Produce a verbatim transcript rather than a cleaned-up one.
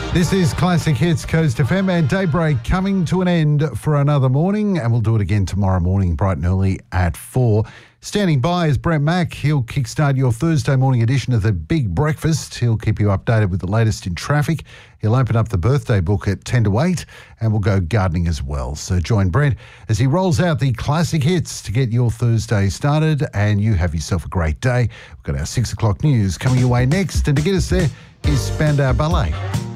This is Classic Hits Coast F M, and Daybreak coming to an end for another morning, and we'll do it again tomorrow morning bright and early at four. Standing by is Brent Mack. He'll kickstart your Thursday morning edition of The Big Breakfast. He'll keep you updated with the latest in traffic. He'll open up the birthday book at ten to eight, and we'll go gardening as well. So join Brent as he rolls out the classic hits to get your Thursday started, and you have yourself a great day. We've got our six o'clock news coming your way next, and to get us there is Spandau Ballet.